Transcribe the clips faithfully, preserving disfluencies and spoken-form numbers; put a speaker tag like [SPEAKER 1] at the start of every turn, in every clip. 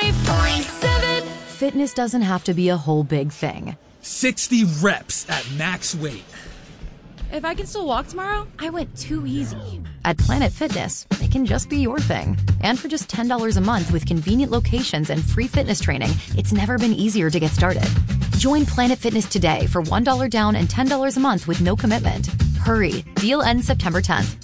[SPEAKER 1] five point seven.
[SPEAKER 2] Fitness doesn't have to be a whole big thing.
[SPEAKER 3] sixty reps at max weight.
[SPEAKER 1] If I can still walk tomorrow, I went too easy.
[SPEAKER 2] At Planet Fitness, it can just be your thing. And for just ten dollars a month with convenient locations and free fitness training, it's never been easier to get started. Join Planet Fitness today for one dollar down and ten dollars a month with no commitment. Hurry, deal ends September tenth.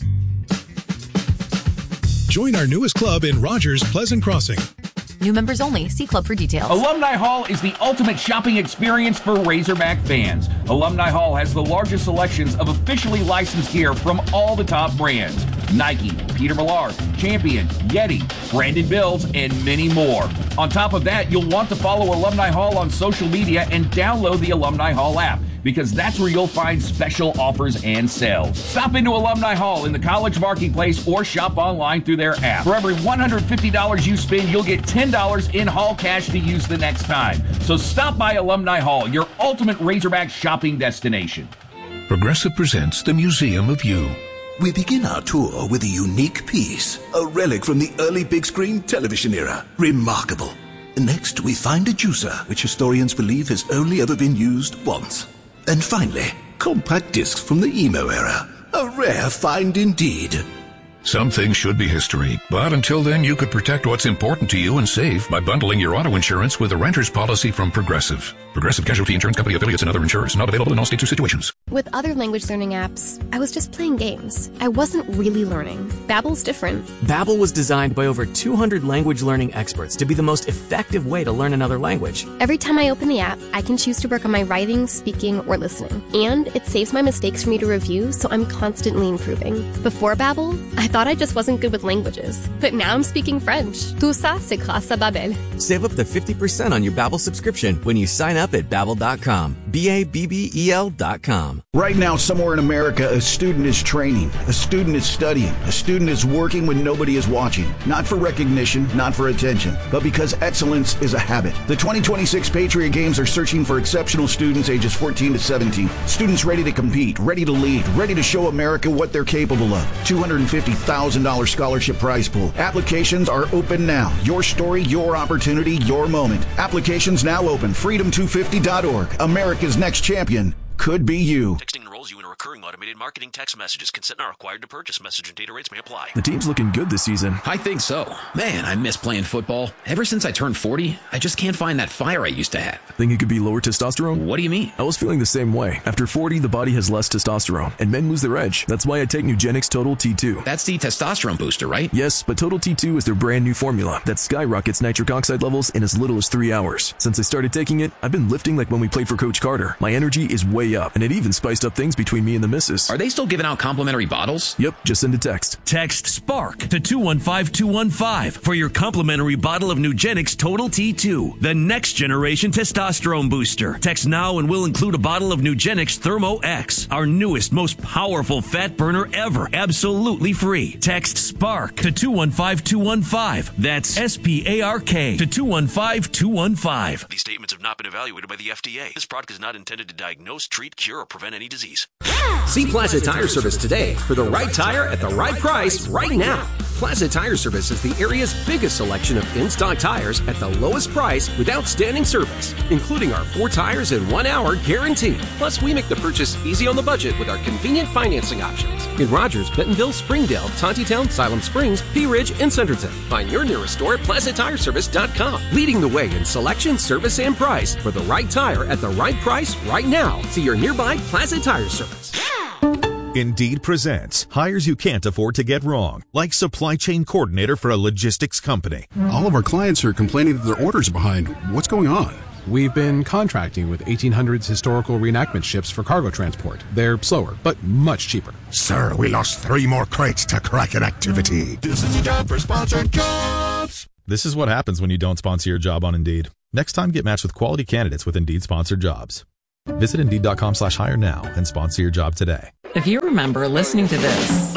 [SPEAKER 4] Join our newest club in Rogers, Pleasant Crossing.
[SPEAKER 2] New members only. See club for details.
[SPEAKER 5] Alumni Hall is the ultimate shopping experience for Razorback fans. Alumni Hall has the largest selections of officially licensed gear from all the top brands. Nike, Peter Millar, Champion, Yeti, Brandon Bills, and many more. On top of that, you'll want to follow Alumni Hall on social media and download the Alumni Hall app, because that's where you'll find special offers and sales. Stop into Alumni Hall in the College Marketplace or shop online through their app. For every one hundred fifty dollars you spend, you'll get ten dollars in Hall cash to use the next time. So stop by Alumni Hall, your ultimate Razorback shopping destination.
[SPEAKER 6] Progressive presents the Museum of You.
[SPEAKER 7] We begin our tour with a unique piece, a relic from the early big screen television era. Remarkable. Next, we find a juicer, which historians believe has only ever been used once. And finally, compact discs from the emo era. A rare find indeed.
[SPEAKER 6] Some things should be history, but until then you could protect what's important to you and save by bundling your auto insurance with a renter's policy from Progressive. Progressive Casualty Insurance Company affiliates and other insurers. Not available in all states or situations.
[SPEAKER 8] With other language learning apps, I was just playing games. I wasn't really learning. Babbel's different.
[SPEAKER 9] Babbel was designed by over two hundred language learning experts to be the most effective way to learn another language.
[SPEAKER 8] Every time I open the app, I can choose to work on my writing, speaking, or listening. And it saves my mistakes for me to review, so I'm constantly improving. Before Babbel, I thought I just wasn't good with languages. But now I'm speaking French. Tout ça, c'est grâce à Babbel.
[SPEAKER 9] Save up to fifty percent on your Babbel subscription when you sign up at Babbel dot com. B A B B E L dot com.
[SPEAKER 10] Right now, somewhere in America, a student is training, a student is studying, a student is working when nobody is watching. Not for recognition, not for attention, but because excellence is a habit. The twenty twenty-six Patriot Games are searching for exceptional students ages fourteen to seventeen. Students ready to compete, ready to lead, ready to show America what they're capable of. two hundred fifty thousand dollars scholarship prize pool. Applications are open now. Your story, your opportunity, your moment. Applications now open. freedom two fifty dot org. America's next champion could be you.
[SPEAKER 11] Texting enrolls you in a recurring automated marketing text messages. Consent not required to purchase. Message and data rates may apply.
[SPEAKER 12] The team's looking good this season.
[SPEAKER 13] I think so. Man, I miss playing football. Ever since I turned forty, I just can't find that fire I used to have.
[SPEAKER 12] Think it could be lower testosterone?
[SPEAKER 13] What do you mean?
[SPEAKER 12] I was feeling the same way. After forty, the body has less testosterone, and men lose their edge. That's why I take Nugenix Total T two.
[SPEAKER 13] That's the testosterone booster, right?
[SPEAKER 12] Yes, but Total T two is their brand new formula that skyrockets nitric oxide levels in as little as three hours. Since I started taking it, I've been lifting like when we played for Coach Carter. My energy is way up, and it even spiced up things between me and the missus.
[SPEAKER 13] Are they still giving out complimentary bottles?
[SPEAKER 12] Yep, just send a text.
[SPEAKER 14] Text SPARK to two one five two one five for your complimentary bottle of Nugenix Total T two, the next generation testosterone booster. Text now and we'll include a bottle of Nugenix Thermo X, our newest, most powerful fat burner ever, absolutely free. Text SPARK to two one five two one five. That's S P A R K to two one five two one five.
[SPEAKER 11] These statements have not been evaluated by the F D A. This product is not intended to diagnose, treat, cure, or prevent any disease.
[SPEAKER 15] See Plaza Tire Service today for the right tire at the right price right now. Plaza Tire Service is the area's biggest selection of in-stock tires at the lowest price with outstanding service, including our four tires in one hour guarantee. Plus, we make the purchase easy on the budget with our convenient financing options. In Rogers, Bentonville, Springdale, Tontitown, Siloam Springs, Pea Ridge, and Centerton. Find your nearest store at plaza tire service dot com. Leading the way in selection, service, and price for the right tire at the right price right now. See your nearby Plaza Tire Service.
[SPEAKER 16] Indeed presents hires you can't afford to get wrong, like supply chain coordinator for a logistics company.
[SPEAKER 17] All of our clients are complaining that their orders are behind. What's going on?
[SPEAKER 18] We've been contracting with eighteen hundreds historical reenactment ships for cargo transport. They're slower, but much cheaper.
[SPEAKER 17] Sir, we lost three more crates to Kraken activity.
[SPEAKER 19] This is a job for sponsored jobs.
[SPEAKER 20] This is what happens when you don't sponsor your job on Indeed. Next time, get matched with quality candidates with Indeed sponsored jobs. Visit Indeed.com slash hire now and sponsor your job today.
[SPEAKER 3] If you remember listening to this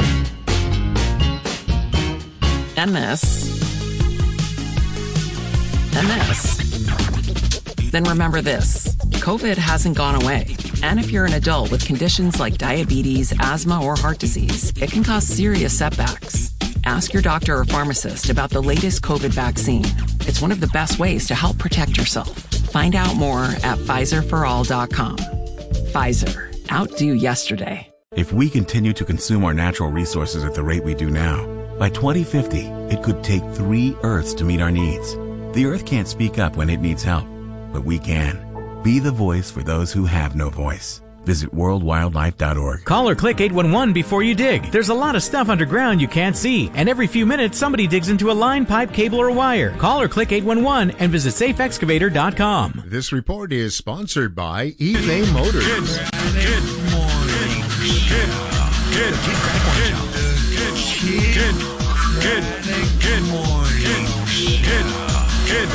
[SPEAKER 3] and this and this, then remember this. COVID hasn't gone away. And if you're an adult with conditions like diabetes, asthma, or heart disease, it can cause serious setbacks. Ask your doctor or pharmacist about the latest COVID vaccine. It's one of the best ways to help protect yourself. Find out more at Pfizer for all dot com. Pfizer. Outdo yesterday.
[SPEAKER 21] If we continue to consume our natural resources at the rate we do now, by twenty fifty, it could take three Earths to meet our needs. The Earth can't speak up when it needs help, but we can. Be the voice for those who have no voice. Visit world wildlife dot org.
[SPEAKER 22] Call or click eight one one before you dig. There's a lot of stuff underground you can't see, and every few minutes somebody digs into a line, pipe, cable, or wire. Call or click eight one one and visit safe excavator dot com.
[SPEAKER 23] This report is sponsored by eBay Motors.
[SPEAKER 19] Good, good morning. Good, good, good, good, good, good, good morning. Good, good,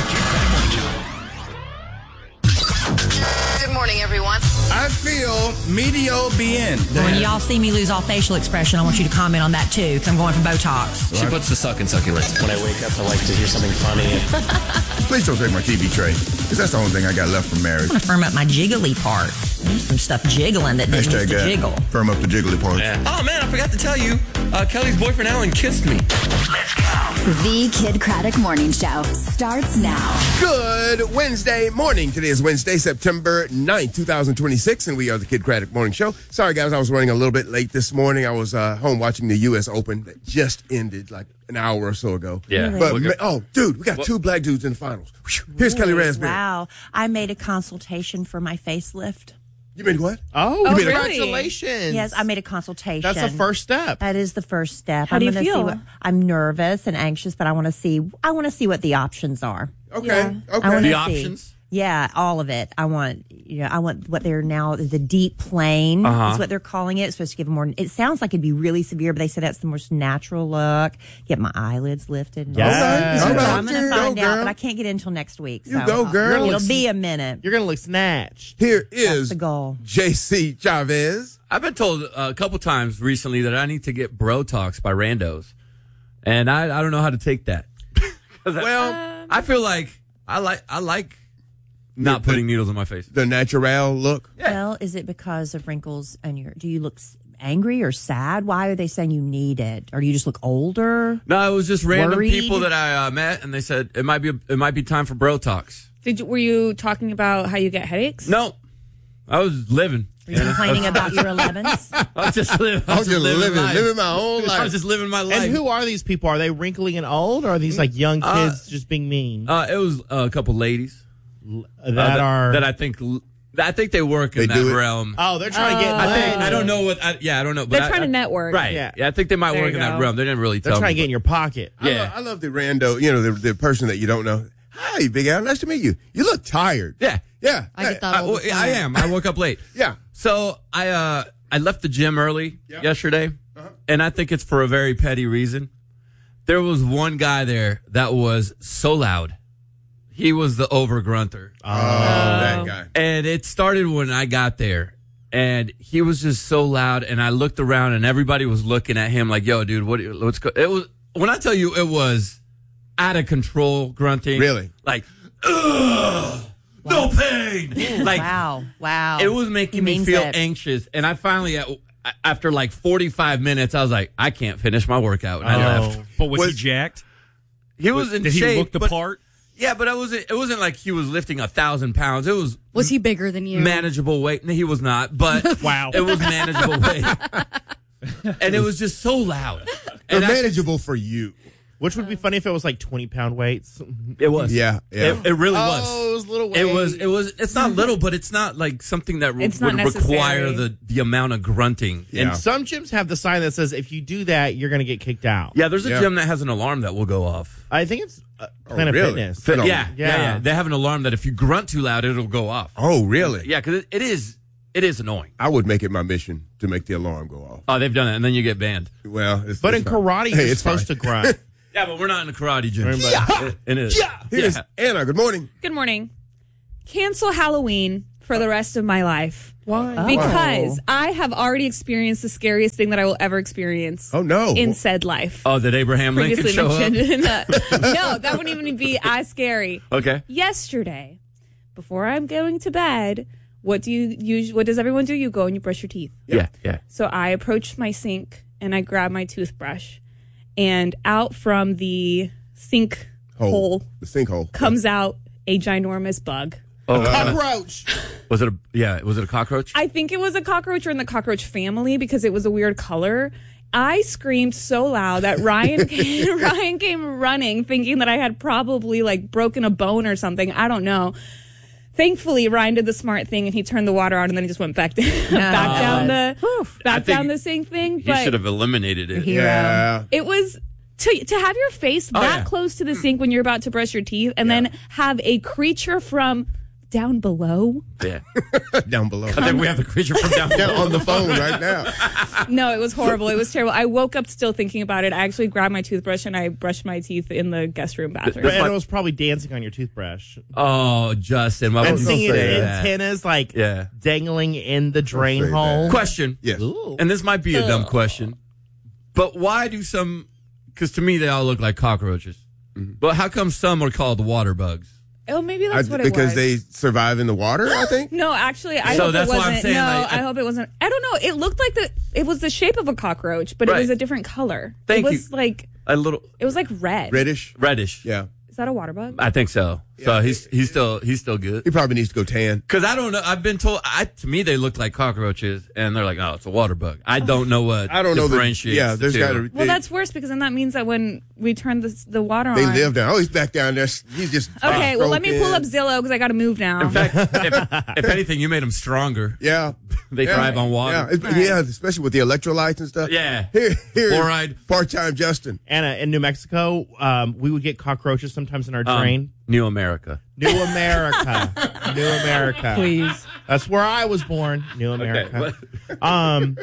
[SPEAKER 24] Good morning, everyone.
[SPEAKER 25] I feel medio bien.
[SPEAKER 26] When y'all see me lose all facial expression, I want you to comment on that too, because I'm going for Botox.
[SPEAKER 13] She puts the suck in succulents.
[SPEAKER 27] When I wake up, I like to hear something funny.
[SPEAKER 25] Please don't take my T V tray, because that's the only thing I got left from marriage.
[SPEAKER 26] I'm going to firm up my jiggly part. There's some stuff jiggling that didn't
[SPEAKER 25] Hashtag
[SPEAKER 26] used to
[SPEAKER 25] that.
[SPEAKER 26] jiggle.
[SPEAKER 25] Firm up the jiggly part.
[SPEAKER 13] Yeah. Oh, man, I forgot to tell you. Uh, Kelly's boyfriend, Alan, kissed me.
[SPEAKER 24] Let's go. The Kid Craddock Morning Show starts now.
[SPEAKER 28] Good Wednesday morning. Today is Wednesday, September ninth, twenty twenty-six, and we are the Kid Craddock Morning Show. Sorry, guys, I was running a little bit late this morning. I was uh, home watching the U S Open that just ended like an hour or so ago.
[SPEAKER 13] Yeah. Really?
[SPEAKER 28] But,
[SPEAKER 13] We'll
[SPEAKER 28] ma-
[SPEAKER 13] get-
[SPEAKER 28] oh, dude, we got
[SPEAKER 13] What?
[SPEAKER 28] two black dudes in the finals. Here's Kelly Raspberry.
[SPEAKER 29] Wow. I made a consultation for my facelift.
[SPEAKER 28] You made what?
[SPEAKER 30] Oh,
[SPEAKER 28] You made a-
[SPEAKER 30] congratulations.
[SPEAKER 29] Yes, I made a consultation.
[SPEAKER 30] That's the first step.
[SPEAKER 29] That is the first step. How I'm do you gonna feel? See what, I'm nervous and anxious, but I want to see. I want to see what the options are.
[SPEAKER 28] Okay.
[SPEAKER 29] Yeah.
[SPEAKER 28] Okay.
[SPEAKER 29] I wanna
[SPEAKER 13] The
[SPEAKER 29] see.
[SPEAKER 13] options?
[SPEAKER 29] Yeah, all of it. I want, you know, I want what they're now the deep plane
[SPEAKER 13] Uh-huh.
[SPEAKER 29] is what they're calling it. It's supposed to give more. It sounds like it'd be really severe, but they said that's the most natural look. Get my eyelids lifted. And
[SPEAKER 30] Yes.
[SPEAKER 29] all that.
[SPEAKER 30] All
[SPEAKER 29] So
[SPEAKER 28] right.
[SPEAKER 29] I'm going to
[SPEAKER 28] Go,
[SPEAKER 29] find out,
[SPEAKER 28] girl.
[SPEAKER 29] but I can't get in until next week.
[SPEAKER 28] You
[SPEAKER 29] so
[SPEAKER 28] go, girl.
[SPEAKER 29] It'll be a minute.
[SPEAKER 30] You're going to look snatched.
[SPEAKER 28] Here
[SPEAKER 29] That's
[SPEAKER 28] is
[SPEAKER 29] the goal.
[SPEAKER 28] J C Chavez.
[SPEAKER 31] I've been told a couple times recently that I need to get Brotox by randos, and I, I don't know how to take that. well, I feel like I like I like not putting needles in my face.
[SPEAKER 28] The natural look.
[SPEAKER 29] Well, is it because of wrinkles on your? Do you look s- angry or sad? Why are they saying you need it? Or do you just look older?
[SPEAKER 31] No, it was just random
[SPEAKER 29] Worried?
[SPEAKER 31] people that I uh, met, and they said it might be it might be time for Brotox. Did you, were you talking about how you get headaches? No, I was living.
[SPEAKER 29] Are you complaining about your elevens?
[SPEAKER 31] I was just living. I
[SPEAKER 28] I'm
[SPEAKER 31] was
[SPEAKER 28] just living,
[SPEAKER 31] life.
[SPEAKER 28] living my whole
[SPEAKER 31] I
[SPEAKER 28] life.
[SPEAKER 31] was just living my life.
[SPEAKER 30] And who are these people? Are they wrinkly and old, or are these like young
[SPEAKER 31] Uh,
[SPEAKER 30] kids just being mean?
[SPEAKER 31] Uh, it was uh, a couple ladies
[SPEAKER 30] that,
[SPEAKER 31] uh,
[SPEAKER 30] are
[SPEAKER 31] that I think I think they work in
[SPEAKER 28] They
[SPEAKER 31] that
[SPEAKER 28] do it?
[SPEAKER 31] realm.
[SPEAKER 30] Oh, they're trying to get.
[SPEAKER 31] I think
[SPEAKER 30] money.
[SPEAKER 31] I don't know what. I, yeah, I don't know. But They're I- trying I- to network. Right.
[SPEAKER 30] Yeah.
[SPEAKER 31] Yeah. I think they might There work you in that go. realm. They didn't really
[SPEAKER 30] They're
[SPEAKER 31] tell
[SPEAKER 30] trying
[SPEAKER 31] me.
[SPEAKER 30] to get in your pocket.
[SPEAKER 28] I,
[SPEAKER 31] Yeah.
[SPEAKER 28] love, I love the rando, you know, the, the person that you don't know. Hi, Big Al. Nice to meet you. You look tired.
[SPEAKER 31] Yeah.
[SPEAKER 28] Yeah.
[SPEAKER 1] I get that
[SPEAKER 31] I,
[SPEAKER 1] all the
[SPEAKER 31] well, I
[SPEAKER 1] time.
[SPEAKER 31] am. I woke up late.
[SPEAKER 28] Yeah.
[SPEAKER 31] So I uh I left the gym early
[SPEAKER 28] Yeah.
[SPEAKER 31] yesterday,
[SPEAKER 28] Uh-huh.
[SPEAKER 31] and I think it's for a very petty reason. There was one guy there that was so loud. He was the over grunter.
[SPEAKER 28] Oh, that guy.
[SPEAKER 31] And it started when I got there. And he was just so loud. And I looked around and everybody was looking at him like, yo, dude, what, what's go-? It was, when I tell you it was out of control grunting.
[SPEAKER 28] Really?
[SPEAKER 31] Like, ugh, no pain. Like,
[SPEAKER 29] wow, wow.
[SPEAKER 31] it was making
[SPEAKER 29] He
[SPEAKER 31] me
[SPEAKER 29] means
[SPEAKER 31] feel
[SPEAKER 29] it.
[SPEAKER 31] anxious. And I finally, uh, after like forty-five minutes, I was like, I can't finish my workout. And I
[SPEAKER 30] Oh.
[SPEAKER 31] left.
[SPEAKER 32] But was,
[SPEAKER 28] Was-
[SPEAKER 32] he jacked?
[SPEAKER 31] He was in
[SPEAKER 32] Did
[SPEAKER 31] shape.
[SPEAKER 32] he look the
[SPEAKER 31] but-
[SPEAKER 32] part?
[SPEAKER 31] Yeah, but it wasn't, it wasn't like he was lifting a thousand pounds. It was
[SPEAKER 1] Was he bigger than you?
[SPEAKER 31] manageable weight. No, he was not, but
[SPEAKER 32] Wow.
[SPEAKER 31] it was manageable weight. And it was just so loud.
[SPEAKER 28] They're
[SPEAKER 31] And I-
[SPEAKER 28] manageable for you.
[SPEAKER 30] Which would be funny if it was like twenty pound weights.
[SPEAKER 31] it was.
[SPEAKER 28] Yeah, yeah.
[SPEAKER 31] It, it really
[SPEAKER 30] Oh,
[SPEAKER 31] was.
[SPEAKER 30] it was little
[SPEAKER 31] It was.
[SPEAKER 30] weights.
[SPEAKER 31] It was. It's not little, but it's not like something that re- would would require require the, the amount of grunting.
[SPEAKER 28] Yeah.
[SPEAKER 30] And some gyms have the sign that says if you do that, you're going to get kicked out.
[SPEAKER 31] Yeah, there's a
[SPEAKER 28] Yeah.
[SPEAKER 31] gym that has an alarm that will go off.
[SPEAKER 30] I think it's uh,
[SPEAKER 28] Oh,
[SPEAKER 30] Planet
[SPEAKER 28] really?
[SPEAKER 30] Fitness.
[SPEAKER 31] Fit-
[SPEAKER 28] No.
[SPEAKER 31] yeah, yeah,
[SPEAKER 30] Yeah.
[SPEAKER 31] yeah, They have an alarm that if you grunt too loud, it'll go off.
[SPEAKER 28] Oh, really?
[SPEAKER 31] Yeah, because it, it is. It is annoying.
[SPEAKER 28] I would make it my mission to make the alarm go off.
[SPEAKER 31] Oh, they've done it, and then you get banned.
[SPEAKER 28] Well, it's,
[SPEAKER 30] But
[SPEAKER 28] it's
[SPEAKER 30] in
[SPEAKER 28] fine.
[SPEAKER 30] karate,
[SPEAKER 28] Hey,
[SPEAKER 30] you're
[SPEAKER 28] it's
[SPEAKER 30] supposed
[SPEAKER 28] fine.
[SPEAKER 30] to grunt.
[SPEAKER 31] Yeah, but we're not in a karate gym.
[SPEAKER 30] Remember-
[SPEAKER 31] It, it is.
[SPEAKER 28] Yeah. Here's
[SPEAKER 31] Yeah.
[SPEAKER 28] Anna. Good morning.
[SPEAKER 31] Good morning. Cancel Halloween for the rest of my life.
[SPEAKER 29] Why?
[SPEAKER 31] Because I have already experienced the scariest thing that I will ever experience.
[SPEAKER 28] Oh, no.
[SPEAKER 31] In said life. Oh, did Abraham Lincoln Previously show up? mentioned. No, that wouldn't even be as scary. Okay. Yesterday, before I'm going to bed, what do you use? What does everyone do? You go and you brush your teeth. Yeah, yeah. So I approached my sink and I grabbed my toothbrush, and out from the sink hole.
[SPEAKER 28] The sinkhole.
[SPEAKER 31] Comes out a ginormous bug.
[SPEAKER 2] Oh,
[SPEAKER 31] cockroach.
[SPEAKER 2] Was it a yeah? Was it a cockroach?
[SPEAKER 31] I think it was a cockroach or in the cockroach family because it was a weird color. I screamed so loud that Ryan came, Ryan came running, thinking that I had probably like broken a bone or something. I don't know. Thankfully, Ryan did the smart thing and he turned the water on and then he just went back, to, back down the back down the sink thing.
[SPEAKER 2] He should have eliminated it.
[SPEAKER 28] Yeah.
[SPEAKER 31] It was to to have your face
[SPEAKER 2] Oh,
[SPEAKER 31] that
[SPEAKER 2] yeah.
[SPEAKER 31] close to the sink when you're about to brush your teeth and then have a creature from down below.
[SPEAKER 2] Yeah.
[SPEAKER 28] Down below.
[SPEAKER 2] I think we have the creature from down below
[SPEAKER 28] on the phone right now.
[SPEAKER 31] No, it was horrible. It was terrible. I woke up still thinking about it. I actually grabbed my toothbrush and I brushed my teeth in the guest room bathroom.
[SPEAKER 30] And it was probably dancing on your toothbrush.
[SPEAKER 2] Oh, Justin, why
[SPEAKER 30] And
[SPEAKER 2] would you
[SPEAKER 30] seeing
[SPEAKER 2] say
[SPEAKER 30] its
[SPEAKER 2] that?
[SPEAKER 30] antennas like
[SPEAKER 2] Yeah.
[SPEAKER 30] dangling in the drain hole.
[SPEAKER 2] Question.
[SPEAKER 28] Yes.
[SPEAKER 2] And this might be a dumb question, but why do some? Because to me, they all look like cockroaches. But how come some are called water bugs?
[SPEAKER 31] Oh, maybe that's
[SPEAKER 28] I-
[SPEAKER 31] what it
[SPEAKER 28] because
[SPEAKER 31] was.
[SPEAKER 28] they survive in the water, I think.
[SPEAKER 31] No, actually, I
[SPEAKER 2] So
[SPEAKER 31] hope
[SPEAKER 2] that's
[SPEAKER 31] it
[SPEAKER 2] why
[SPEAKER 31] wasn't.
[SPEAKER 2] I'm saying,
[SPEAKER 31] no,
[SPEAKER 2] like,
[SPEAKER 31] I,
[SPEAKER 2] I-
[SPEAKER 31] hope it wasn't. I don't know. It looked like the. It was the shape of a cockroach, but
[SPEAKER 2] Right.
[SPEAKER 31] it was a different color.
[SPEAKER 2] Thank
[SPEAKER 31] it was
[SPEAKER 2] you.
[SPEAKER 31] like
[SPEAKER 2] A little
[SPEAKER 31] it was like red.
[SPEAKER 28] Reddish.
[SPEAKER 2] reddish.
[SPEAKER 28] Yeah.
[SPEAKER 31] Is that a water bug?
[SPEAKER 2] I think so. So he's he's still he's still good.
[SPEAKER 28] He probably needs to go tan.
[SPEAKER 2] Because I don't know. I've been told. I to me they look like cockroaches, and they're like, oh, it's a water bug. I don't know what.
[SPEAKER 28] I don't know the-
[SPEAKER 2] differentiates
[SPEAKER 28] yeah,
[SPEAKER 2] the
[SPEAKER 28] there's
[SPEAKER 2] two.
[SPEAKER 28] gotta-
[SPEAKER 31] Well, that's worse because then that means that when we turn the the water
[SPEAKER 28] They
[SPEAKER 31] on.
[SPEAKER 28] live down. Oh, he's back down there. He's just.
[SPEAKER 31] Okay, well, let me pull up
[SPEAKER 28] stroking.
[SPEAKER 31] Zillow because I got to move now.
[SPEAKER 2] In fact, if, if anything, you made them stronger.
[SPEAKER 28] Yeah.
[SPEAKER 2] They
[SPEAKER 28] Yeah.
[SPEAKER 2] thrive on water.
[SPEAKER 28] Yeah, it's- yeah, especially with the electrolytes and stuff.
[SPEAKER 2] Yeah.
[SPEAKER 28] Here, here,
[SPEAKER 2] Fluoride.
[SPEAKER 28] part-time Justin.
[SPEAKER 30] Anna, in New Mexico, um, we would get cockroaches sometimes in our
[SPEAKER 2] Um,
[SPEAKER 30] drain.
[SPEAKER 2] New America.
[SPEAKER 30] New America. New America.
[SPEAKER 31] Please.
[SPEAKER 30] That's where I was born. New America. um,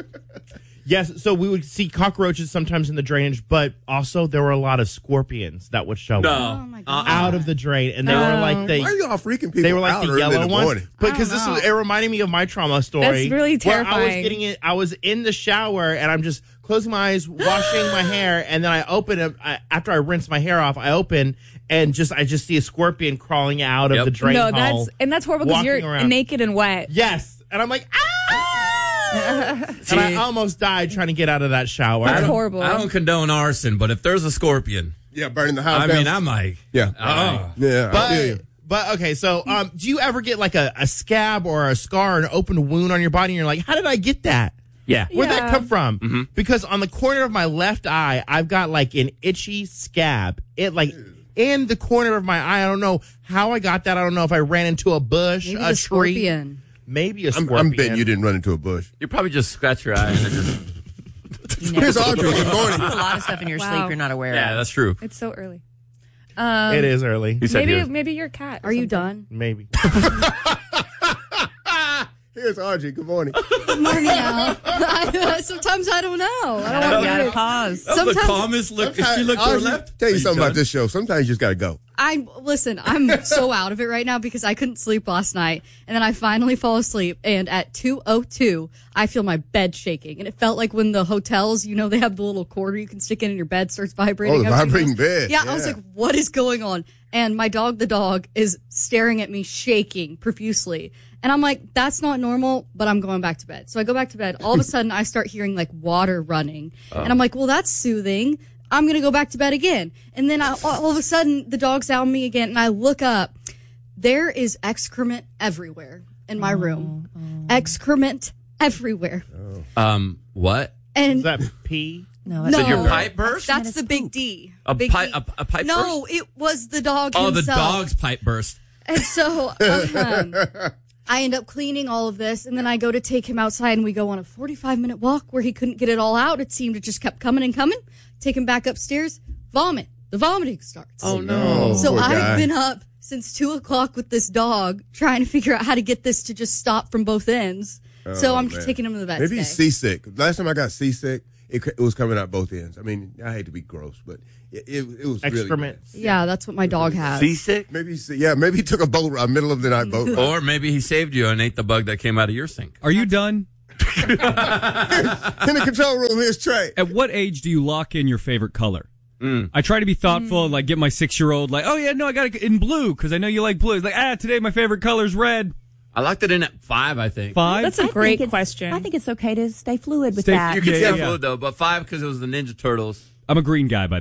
[SPEAKER 30] yes, so we would see cockroaches sometimes in the drainage, but also there were a lot of scorpions that would show
[SPEAKER 2] No.
[SPEAKER 30] up
[SPEAKER 2] Oh, my
[SPEAKER 30] out of the drain. And they
[SPEAKER 31] Oh.
[SPEAKER 30] were like the
[SPEAKER 28] Why are y'all freaking people
[SPEAKER 30] they were like
[SPEAKER 28] out
[SPEAKER 30] the
[SPEAKER 28] early in
[SPEAKER 30] yellow
[SPEAKER 28] the
[SPEAKER 30] ones.
[SPEAKER 28] morning?
[SPEAKER 30] Because this was it reminded me of my trauma story.
[SPEAKER 31] That's really
[SPEAKER 30] Where I was
[SPEAKER 31] terrifying.
[SPEAKER 30] getting it I was in the shower and I'm just closing my eyes, washing my hair, and then I open it I, after I rinse my hair off, I open and just I just see a scorpion crawling out
[SPEAKER 2] Yep.
[SPEAKER 30] of the drain
[SPEAKER 31] no,
[SPEAKER 30] hole.
[SPEAKER 31] that's and that's horrible because
[SPEAKER 30] walking
[SPEAKER 31] you're
[SPEAKER 30] around.
[SPEAKER 31] naked and wet.
[SPEAKER 30] Yes. And I'm like, ah! And I almost died trying to get out of that shower.
[SPEAKER 31] That's
[SPEAKER 2] I don't-
[SPEAKER 31] horrible.
[SPEAKER 2] I don't condone arson, but if there's a scorpion,
[SPEAKER 28] Yeah, burning the house
[SPEAKER 2] I
[SPEAKER 28] down.
[SPEAKER 2] mean, I'm like,
[SPEAKER 28] yeah.
[SPEAKER 2] oh.
[SPEAKER 28] Yeah, I feel you.
[SPEAKER 30] But, but okay, so um, do you ever get like a, a scab or a scar, an open wound on your body, and you're like, how did I get that?
[SPEAKER 2] Yeah.
[SPEAKER 30] Where'd
[SPEAKER 31] Yeah.
[SPEAKER 30] that come from? Because on the corner of my left eye, I've got like an itchy scab. It like in the corner of my eye. I don't know how I got that. I don't know if I ran into a bush,
[SPEAKER 4] Maybe
[SPEAKER 30] a
[SPEAKER 4] the
[SPEAKER 30] tree.
[SPEAKER 4] scorpion.
[SPEAKER 30] Maybe a
[SPEAKER 28] I'm,
[SPEAKER 30] scorpion.
[SPEAKER 28] I'm betting you didn't run into a bush.
[SPEAKER 2] You probably just scratch your eye and it just.
[SPEAKER 28] Here's Audrey. Good morning.
[SPEAKER 29] a lot of stuff in your
[SPEAKER 31] Wow.
[SPEAKER 29] sleep you're not aware
[SPEAKER 2] Yeah,
[SPEAKER 29] of.
[SPEAKER 2] that's true.
[SPEAKER 31] It's so early. Um,
[SPEAKER 30] It is early.
[SPEAKER 2] He said
[SPEAKER 31] maybe
[SPEAKER 2] he was-
[SPEAKER 31] maybe you're a cat. or
[SPEAKER 4] Are you
[SPEAKER 31] something.
[SPEAKER 4] done?
[SPEAKER 30] Maybe.
[SPEAKER 28] Here's Audrey. Good morning.
[SPEAKER 4] Good morning, Al. I- Sometimes I don't know. I don't
[SPEAKER 29] You
[SPEAKER 4] want to
[SPEAKER 29] gotta
[SPEAKER 4] do it.
[SPEAKER 29] pause.
[SPEAKER 2] That was the
[SPEAKER 4] Sometimes-
[SPEAKER 2] calmest look. She looked to her
[SPEAKER 28] Audrey,
[SPEAKER 2] left.
[SPEAKER 28] Tell
[SPEAKER 2] Are
[SPEAKER 28] you something
[SPEAKER 2] done?
[SPEAKER 28] about this show. Sometimes you just got to go.
[SPEAKER 4] I listen. I'm so out of it right now because I couldn't sleep last night, and then I finally fall asleep. And at two oh two, I feel my bed shaking, and it felt like when the hotels, you know, they have the little quarter you can stick in, and your bed starts vibrating.
[SPEAKER 28] Oh, the
[SPEAKER 4] up, you know?
[SPEAKER 28] vibrating bed.
[SPEAKER 4] Yeah, I was
[SPEAKER 28] Yeah.
[SPEAKER 4] like, what is going on? And my dog, the dog, is staring at me, shaking profusely. And I'm like, that's not normal, but I'm going back to bed. So I go back to bed. All of a sudden, I start hearing like water running.
[SPEAKER 28] Oh.
[SPEAKER 4] And I'm like, well, that's soothing. I'm going to go back to bed again. And then I, all of a sudden, the dog's on me again. And I look up. There is excrement everywhere in my room. Excrement everywhere.
[SPEAKER 2] Um, what?
[SPEAKER 4] And
[SPEAKER 30] Is that pee?
[SPEAKER 29] No,
[SPEAKER 4] no,
[SPEAKER 2] Did your pipe burst?
[SPEAKER 4] That's the big D.
[SPEAKER 2] A
[SPEAKER 4] Big
[SPEAKER 2] pipe-
[SPEAKER 4] D.
[SPEAKER 2] a- a pipe
[SPEAKER 4] No, it was the dog
[SPEAKER 2] Oh, the
[SPEAKER 4] himself.
[SPEAKER 2] dog's pipe burst.
[SPEAKER 4] And so um, I end up cleaning all of this, and then I go to take him outside, and we go on a forty-five minute walk where he couldn't get it all out. It seemed it just kept coming and coming. Take him back upstairs, vomit. The vomiting starts.
[SPEAKER 2] Oh, no.
[SPEAKER 4] So
[SPEAKER 28] Poor
[SPEAKER 4] I've
[SPEAKER 28] guy.
[SPEAKER 4] been up since two o'clock with this dog trying to figure out how to get this to just stop from both ends. so
[SPEAKER 28] Oh,
[SPEAKER 4] I'm
[SPEAKER 28] man.
[SPEAKER 4] just taking him to the vet
[SPEAKER 28] Maybe
[SPEAKER 4] today.
[SPEAKER 28] he's seasick. Last time I got seasick, it, it was coming out both ends. I mean, I hate to be gross, but it, it, it was
[SPEAKER 30] Excrement.
[SPEAKER 28] really
[SPEAKER 4] Yeah, that's what my dog has.
[SPEAKER 2] Seasick?
[SPEAKER 28] Maybe, he- yeah, maybe he took a boat ride, middle of the night boat ride.
[SPEAKER 2] Or maybe he saved you and ate the bug that came out of your sink.
[SPEAKER 5] Are you done?
[SPEAKER 28] In the control room, here's Trey.
[SPEAKER 5] At what age do you lock in your favorite color?
[SPEAKER 2] Mm.
[SPEAKER 5] I try to be thoughtful and like get my six-year-old like, oh yeah, no, I got it in blue because I know you like blue. It's like, ah, today my favorite color's red.
[SPEAKER 2] I locked it in at five, I think.
[SPEAKER 5] Five?
[SPEAKER 31] That's a
[SPEAKER 29] I
[SPEAKER 31] great
[SPEAKER 29] think it's-
[SPEAKER 31] question.
[SPEAKER 29] I think it's okay to stay fluid with
[SPEAKER 5] Stay-
[SPEAKER 29] that.
[SPEAKER 2] You can
[SPEAKER 5] Yeah,
[SPEAKER 2] stay
[SPEAKER 5] yeah.
[SPEAKER 2] fluid, though, but five because it was the Ninja Turtles.
[SPEAKER 5] I'm a green guy, by the way.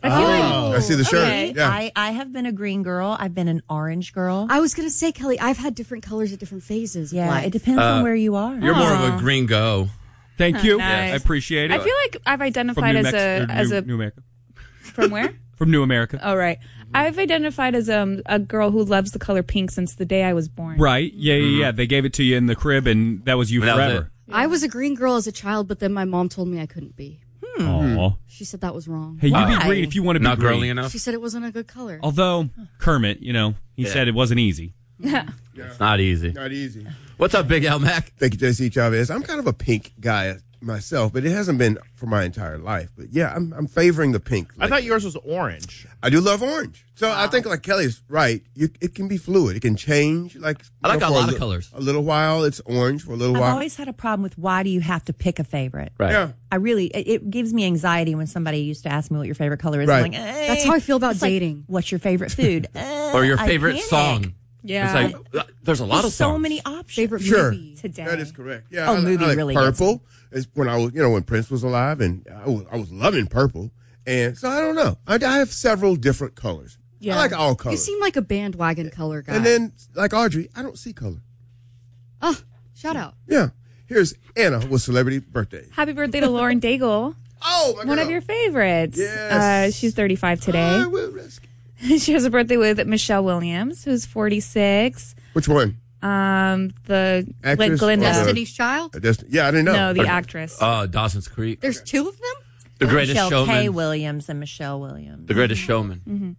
[SPEAKER 31] I feel
[SPEAKER 28] Oh.
[SPEAKER 31] like
[SPEAKER 28] I see the shirt.
[SPEAKER 29] Okay.
[SPEAKER 28] Yeah.
[SPEAKER 29] I, I have been a green girl. I've been an orange girl.
[SPEAKER 4] I was going to say, Kelly, I've had different colors at different phases. of
[SPEAKER 29] Yeah,
[SPEAKER 4] life.
[SPEAKER 29] it depends
[SPEAKER 2] Uh,
[SPEAKER 29] on where you are.
[SPEAKER 2] You're more of
[SPEAKER 31] Aw.
[SPEAKER 2] a green go.
[SPEAKER 5] Thank you.
[SPEAKER 31] Nice.
[SPEAKER 5] I appreciate it.
[SPEAKER 31] I feel like I've
[SPEAKER 5] From
[SPEAKER 31] identified
[SPEAKER 5] New
[SPEAKER 31] as
[SPEAKER 5] Mex-
[SPEAKER 31] a
[SPEAKER 5] or
[SPEAKER 31] as
[SPEAKER 5] New,
[SPEAKER 31] a
[SPEAKER 5] New America.
[SPEAKER 31] from where?
[SPEAKER 5] From New America.
[SPEAKER 31] Oh, right. I've identified as um, a girl who loves the color pink since the day I was born.
[SPEAKER 5] Right. Yeah, yeah, yeah. They gave it to you in the crib, and that was you
[SPEAKER 2] That was
[SPEAKER 5] forever.
[SPEAKER 4] I was a green girl as a child, but then my mom told me I couldn't be.
[SPEAKER 5] Aw.
[SPEAKER 4] She said that was wrong.
[SPEAKER 5] Hey, you
[SPEAKER 29] Why?
[SPEAKER 5] be green if you want to be
[SPEAKER 2] Not
[SPEAKER 5] green.
[SPEAKER 2] girly enough.
[SPEAKER 4] She said it wasn't a good color.
[SPEAKER 5] Although Kermit, you know, he
[SPEAKER 2] Yeah.
[SPEAKER 5] said it wasn't easy.
[SPEAKER 2] It's not easy.
[SPEAKER 28] Not easy.
[SPEAKER 2] What's up, Big Al Mac?
[SPEAKER 28] Thank you, J C Chavez. I'm kind of a pink guy myself, but it hasn't been for my entire life. But yeah, I'm I'm favoring the pink.
[SPEAKER 30] I thought yours was orange.
[SPEAKER 28] I do love orange. So I think like Kelly's right. You, it can be fluid. It can change. Like
[SPEAKER 2] I like
[SPEAKER 28] you know,
[SPEAKER 2] a
[SPEAKER 28] for
[SPEAKER 2] lot of
[SPEAKER 28] li-
[SPEAKER 2] colors.
[SPEAKER 28] A little while it's orange. For a little
[SPEAKER 29] I've
[SPEAKER 28] while.
[SPEAKER 29] always had a problem with why do you have to pick a favorite?
[SPEAKER 2] Right.
[SPEAKER 28] Yeah.
[SPEAKER 29] I really, it, it gives me anxiety when somebody used to ask me what your favorite color is.
[SPEAKER 28] Right.
[SPEAKER 29] I'm like, eh.
[SPEAKER 4] That's how I feel about
[SPEAKER 29] It's like,
[SPEAKER 4] dating.
[SPEAKER 29] what's your favorite food? Eh,
[SPEAKER 2] Or your
[SPEAKER 29] I
[SPEAKER 2] favorite
[SPEAKER 29] panic.
[SPEAKER 2] song.
[SPEAKER 31] Yeah.
[SPEAKER 2] It's like, uh, there's a lot
[SPEAKER 29] There's
[SPEAKER 2] of
[SPEAKER 29] so
[SPEAKER 2] songs.
[SPEAKER 29] many options.
[SPEAKER 4] Favorite
[SPEAKER 28] Sure.
[SPEAKER 4] movie.
[SPEAKER 31] Today.
[SPEAKER 28] That is correct. Yeah.
[SPEAKER 29] Oh,
[SPEAKER 28] I,
[SPEAKER 29] movie
[SPEAKER 28] I like
[SPEAKER 29] really gets
[SPEAKER 28] purple. Is when I was, you know, when Prince was alive, and I was, I was loving purple. And so I don't know. I, I have several different colors.
[SPEAKER 31] Yeah.
[SPEAKER 28] I like all
[SPEAKER 4] You
[SPEAKER 28] colors.
[SPEAKER 4] seem like a bandwagon color guy.
[SPEAKER 28] And then, like Audrey, I don't see color.
[SPEAKER 4] oh, shout out.
[SPEAKER 28] Yeah. Here's Anna with celebrity birthday.
[SPEAKER 31] Happy birthday to Lauren Daigle.
[SPEAKER 28] Oh, my
[SPEAKER 31] One
[SPEAKER 28] girl.
[SPEAKER 31] of your favorites.
[SPEAKER 28] Yes.
[SPEAKER 31] Uh, she's thirty-five today.
[SPEAKER 28] I will risk.
[SPEAKER 31] She has a birthday with Michelle Williams, who's forty-six.
[SPEAKER 28] Which one?
[SPEAKER 31] Um, the
[SPEAKER 28] Actress
[SPEAKER 31] Glinda.
[SPEAKER 28] or the-
[SPEAKER 4] Destiny's Child?
[SPEAKER 28] Uh, Desti- yeah, I didn't know.
[SPEAKER 31] No, the
[SPEAKER 28] Okay.
[SPEAKER 31] actress.
[SPEAKER 2] Uh, Dawson's Creek.
[SPEAKER 4] There's two of them?
[SPEAKER 2] The Greatest
[SPEAKER 29] Michelle
[SPEAKER 2] Showman.
[SPEAKER 29] K. Williams and Michelle Williams.
[SPEAKER 2] The Greatest Showman.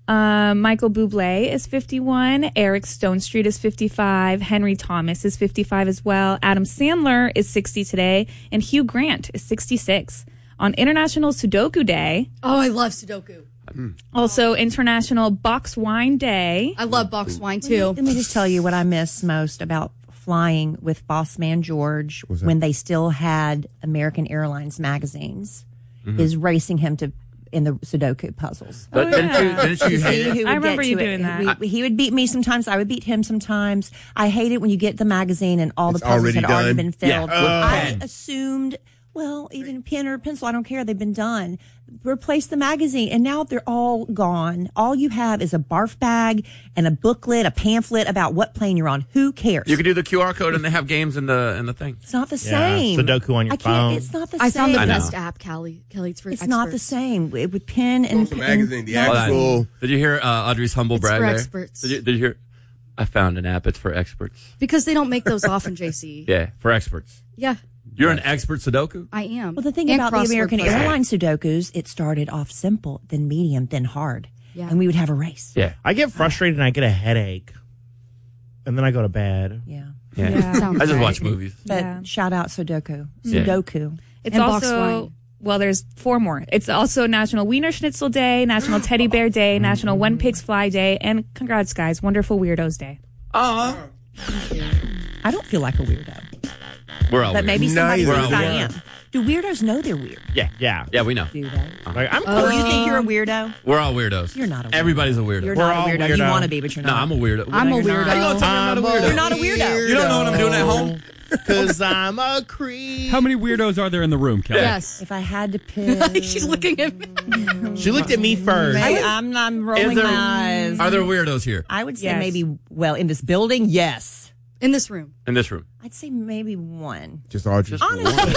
[SPEAKER 31] Um, Michael Bublé is fifty-one. Eric Stonestreet is fifty-five. Henry Thomas is fifty-five as well. Adam Sandler is sixty today. And Hugh Grant is sixty-six. On International Sudoku Day,
[SPEAKER 4] Oh, I love Sudoku.
[SPEAKER 31] also International Box Wine Day.
[SPEAKER 4] I love boxed wine too.
[SPEAKER 29] Let me just tell you what I miss most about flying with Boss Man George when they still had American Airlines magazines is racing him to in the Sudoku puzzles.
[SPEAKER 2] But
[SPEAKER 31] Oh,
[SPEAKER 2] didn't
[SPEAKER 31] yeah.
[SPEAKER 2] you, didn't you
[SPEAKER 29] To see
[SPEAKER 2] hate it?
[SPEAKER 29] who would
[SPEAKER 31] I remember
[SPEAKER 29] get
[SPEAKER 31] you
[SPEAKER 29] to it.
[SPEAKER 31] doing that.
[SPEAKER 29] We- he would beat me sometimes. I would beat him sometimes. I hate it when you get the magazine and all
[SPEAKER 28] It's
[SPEAKER 29] the puzzles
[SPEAKER 28] already
[SPEAKER 29] had already
[SPEAKER 28] done.
[SPEAKER 29] been filled.
[SPEAKER 2] Yeah, with
[SPEAKER 29] I
[SPEAKER 2] pen.
[SPEAKER 29] assumed, well, even pen or pencil, I don't care. They've been done. Replace the magazine, and now they're all gone. All you have is a barf bag and a booklet, a pamphlet about what plane you're on. Who cares?
[SPEAKER 2] You can do the Q R code and they have games in the in the thing.
[SPEAKER 29] It's not the
[SPEAKER 30] Yeah,
[SPEAKER 29] same.
[SPEAKER 30] Sudoku on your
[SPEAKER 29] I can't.
[SPEAKER 30] phone.
[SPEAKER 29] It's not the
[SPEAKER 4] I
[SPEAKER 29] same.
[SPEAKER 4] found the
[SPEAKER 2] I know.
[SPEAKER 4] best app, Kelly. Kelly, it's for
[SPEAKER 29] It's
[SPEAKER 4] experts.
[SPEAKER 29] not the same with with pen and
[SPEAKER 28] Also magazine, the
[SPEAKER 29] and-
[SPEAKER 28] actual.
[SPEAKER 2] Did you hear uh, Audrey's humble
[SPEAKER 4] It's
[SPEAKER 2] brag
[SPEAKER 4] for
[SPEAKER 2] there?
[SPEAKER 4] experts.
[SPEAKER 2] Did you, did you hear? I found an app. It's for experts.
[SPEAKER 4] Because they don't make those often, J C.
[SPEAKER 2] Yeah, for experts.
[SPEAKER 4] Yeah,
[SPEAKER 2] You're an expert Sudoku?
[SPEAKER 4] I am.
[SPEAKER 29] Well, the thing
[SPEAKER 4] And
[SPEAKER 29] about the
[SPEAKER 4] crossword
[SPEAKER 29] American
[SPEAKER 4] puzzle.
[SPEAKER 29] Airlines Sudokus, it started off simple, then medium, then hard.
[SPEAKER 4] Yeah.
[SPEAKER 29] And we would have a race.
[SPEAKER 2] Yeah.
[SPEAKER 30] I get frustrated and I get a headache. And then I go to bed.
[SPEAKER 29] Yeah.
[SPEAKER 2] Yeah.
[SPEAKER 31] Yeah.
[SPEAKER 4] Sounds
[SPEAKER 2] I just
[SPEAKER 4] right.
[SPEAKER 2] watch movies.
[SPEAKER 29] But
[SPEAKER 31] Yeah.
[SPEAKER 29] shout out Sudoku.
[SPEAKER 2] Yeah.
[SPEAKER 29] Sudoku.
[SPEAKER 31] It's
[SPEAKER 4] And box
[SPEAKER 31] also
[SPEAKER 4] wine.
[SPEAKER 31] well, there's four more. It's also National Wiener Schnitzel Day, National Teddy Bear Day, National When Pigs Fly Day, and congrats, guys, Wonderful Weirdos Day.
[SPEAKER 2] Aw.
[SPEAKER 29] I don't feel like a weirdo.
[SPEAKER 2] We're all
[SPEAKER 29] But
[SPEAKER 2] weird.
[SPEAKER 29] maybe somebody
[SPEAKER 28] Neither.
[SPEAKER 29] thinks I
[SPEAKER 28] We're all
[SPEAKER 29] am. Do weirdos know they're weird?
[SPEAKER 2] Yeah.
[SPEAKER 30] Yeah.
[SPEAKER 2] Yeah, we know.
[SPEAKER 29] Do they?
[SPEAKER 30] Like, I'm
[SPEAKER 29] Oh, you
[SPEAKER 30] cool.
[SPEAKER 29] think you're a weirdo?
[SPEAKER 2] We're all weirdos.
[SPEAKER 29] You're not a weirdo.
[SPEAKER 2] Everybody's a weirdo.
[SPEAKER 29] You're
[SPEAKER 30] We're
[SPEAKER 29] not
[SPEAKER 30] all
[SPEAKER 29] a weirdo. You
[SPEAKER 30] weirdo.
[SPEAKER 29] want to be, but you're not.
[SPEAKER 2] No, I'm a weirdo.
[SPEAKER 4] I'm a
[SPEAKER 29] you're
[SPEAKER 4] weirdo.
[SPEAKER 29] not.
[SPEAKER 2] How you gonna tell me I'm not a weirdo?
[SPEAKER 29] You're not a weirdo.
[SPEAKER 2] You don't know what I'm doing at home?
[SPEAKER 30] Because I'm a creep.
[SPEAKER 5] How many weirdos are there in the room, Kelly?
[SPEAKER 4] Yes.
[SPEAKER 29] If I had to pick,
[SPEAKER 4] She's looking at me.
[SPEAKER 30] She looked at me first.
[SPEAKER 29] I, I'm, I'm
[SPEAKER 2] Is
[SPEAKER 29] rolling
[SPEAKER 2] there-
[SPEAKER 29] my eyes.
[SPEAKER 2] Are there weirdos here
[SPEAKER 29] I would say
[SPEAKER 31] Yes.
[SPEAKER 29] maybe, well, in this building, yes.
[SPEAKER 4] In this room.
[SPEAKER 2] in this room?
[SPEAKER 29] I'd say maybe one.
[SPEAKER 28] Just Audrey.
[SPEAKER 29] Honestly,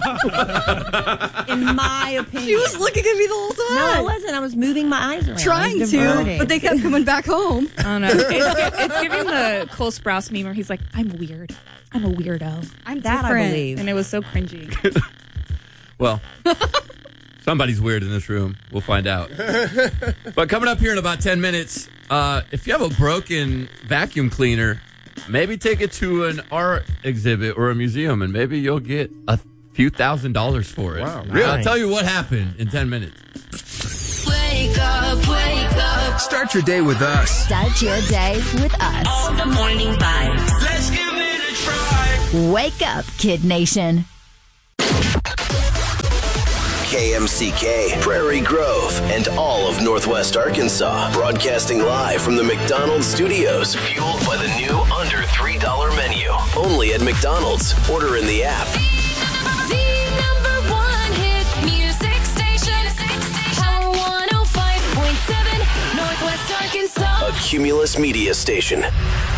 [SPEAKER 29] in my opinion.
[SPEAKER 4] She was looking at me the whole time.
[SPEAKER 29] No, I wasn't. I was moving my eyes around.
[SPEAKER 4] Trying
[SPEAKER 29] I was
[SPEAKER 4] to,
[SPEAKER 29] diverting.
[SPEAKER 4] but they kept coming back home.
[SPEAKER 31] I don't know. It's, it's giving the Cole Sprouse meme where he's like, "I'm weird. I'm a weirdo."
[SPEAKER 4] I'm
[SPEAKER 29] that I
[SPEAKER 4] different.
[SPEAKER 29] believe.
[SPEAKER 31] And it was so cringy.
[SPEAKER 2] Well, somebody's weird in this room. We'll find out. But coming up here in about ten minutes, uh, if you have a broken vacuum cleaner, maybe take it to an art exhibit or a museum, and maybe you'll get a few thousand dollars for it.
[SPEAKER 28] Wow,
[SPEAKER 2] Really? I'll
[SPEAKER 30] nice.
[SPEAKER 2] tell you what happened in ten minutes.
[SPEAKER 24] Wake up, wake up.
[SPEAKER 6] Start your day with us.
[SPEAKER 24] Start your day with us.
[SPEAKER 19] All the morning vibes. Let's give it a try.
[SPEAKER 24] Wake up, Kid Nation.
[SPEAKER 7] K M C K, Prairie Grove, and all of Northwest Arkansas. Broadcasting live from the McDonald's studios. Fueled by the new under three dollar menu. Only at McDonald's. Order in the app.
[SPEAKER 24] The number one hit music station. Power one oh
[SPEAKER 7] Cumulus Media Station.